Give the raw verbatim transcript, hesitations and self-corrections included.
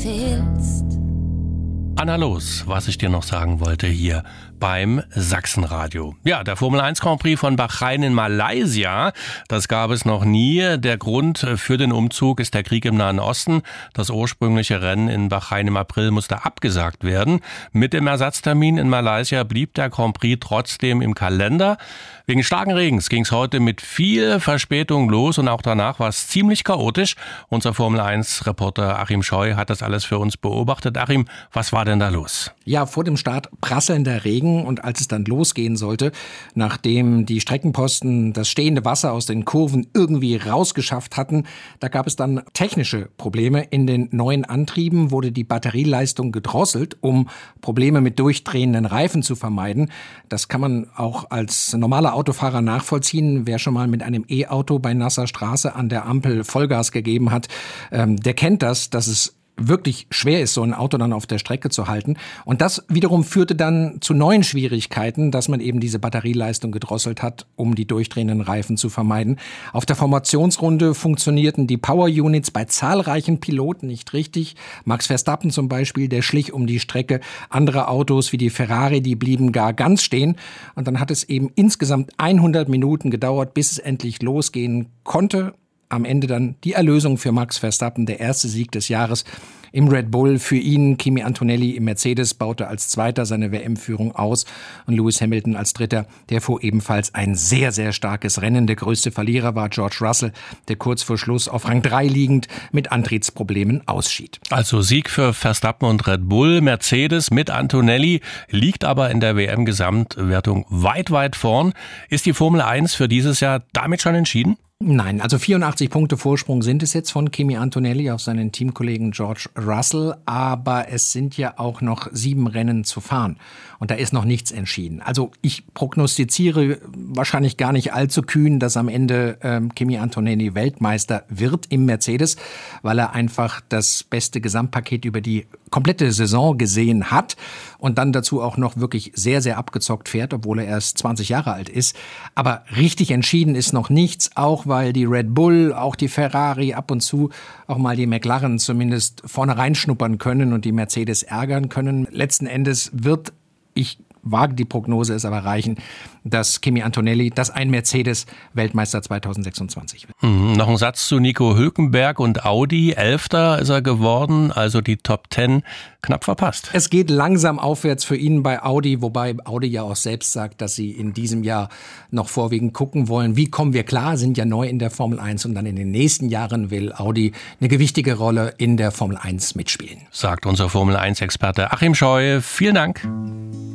fehlst. Anna Loos, was ich dir noch sagen wollte hier beim Sachsenradio. Ja, der Formel eins Grand Prix von Bahrain in Malaysia, das gab es noch nie. Der Grund für den Umzug ist der Krieg im Nahen Osten. Das ursprüngliche Rennen in Bahrain im April musste abgesagt werden. Mit dem Ersatztermin in Malaysia blieb der Grand Prix trotzdem im Kalender. Wegen starken Regens ging es heute mit viel Verspätung los und auch danach war es ziemlich chaotisch. Unser Formel eins Reporter Achim Scheu hat das alles für uns beobachtet. Achim, was war denn da los? Ja, vor dem Start prasselnder Regen und als es dann losgehen sollte, nachdem die Streckenposten das stehende Wasser aus den Kurven irgendwie rausgeschafft hatten, da gab es dann technische Probleme. In den neuen Antrieben wurde die Batterieleistung gedrosselt, um Probleme mit durchdrehenden Reifen zu vermeiden. Das kann man auch als normaler Autofahrer nachvollziehen. Wer schon mal mit einem E-Auto bei nasser Straße an der Ampel Vollgas gegeben hat, ähm, der kennt das, dass es wirklich schwer ist, so ein Auto dann auf der Strecke zu halten. Und das wiederum führte dann zu neuen Schwierigkeiten, dass man eben diese Batterieleistung gedrosselt hat, um die durchdrehenden Reifen zu vermeiden. Auf der Formationsrunde funktionierten die Power Units bei zahlreichen Piloten nicht richtig. Max Verstappen zum Beispiel, der schlich um die Strecke. Andere Autos wie die Ferrari, die blieben gar ganz stehen. Und dann hat es eben insgesamt hundert Minuten gedauert, bis es endlich losgehen konnte. Am Ende dann die Erlösung für Max Verstappen, der erste Sieg des Jahres im Red Bull. Für ihn Kimi Antonelli im Mercedes baute als Zweiter seine W M-Führung aus und Lewis Hamilton als Dritter, der fuhr ebenfalls ein sehr, sehr starkes Rennen. Der größte Verlierer war George Russell, der kurz vor Schluss auf Rang drei liegend mit Antriebsproblemen ausschied. Also Sieg für Verstappen und Red Bull. Mercedes mit Antonelli liegt aber in der W M-Gesamtwertung weit, weit vorn. Ist die Formel eins für dieses Jahr damit schon entschieden? Nein, also vierundachtzig Punkte Vorsprung sind es jetzt von Kimi Antonelli auf seinen Teamkollegen George Russell, aber es sind ja auch noch sieben Rennen zu fahren und da ist noch nichts entschieden. Also ich prognostiziere wahrscheinlich gar nicht allzu kühn, dass am Ende ähm, Kimi Antonelli Weltmeister wird im Mercedes, weil er einfach das beste Gesamtpaket über die komplette Saison gesehen hat und dann dazu auch noch wirklich sehr, sehr abgezockt fährt, obwohl er erst zwanzig Jahre alt ist. Aber richtig entschieden ist noch nichts, auch weil die Red Bull, auch die Ferrari, ab und zu auch mal die McLaren zumindest vorne reinschnuppern können und die Mercedes ärgern können. Letzten Endes wird, ich wage die Prognose, es aber reichen, dass Kimi Antonelli, dass ein Mercedes Weltmeister zweitausendsechsundzwanzig wird. Mhm, noch ein Satz zu Nico Hülkenberg und Audi. Elfter ist er geworden, also die Top Ten knapp verpasst. Es geht langsam aufwärts für ihn bei Audi, wobei Audi ja auch selbst sagt, dass sie in diesem Jahr noch vorwiegend gucken wollen, wie kommen wir klar, sind ja neu in der Formel eins und dann in den nächsten Jahren will Audi eine gewichtige Rolle in der Formel eins mitspielen. Sagt unser Formel eins Experte Achim Scheu. Vielen Dank.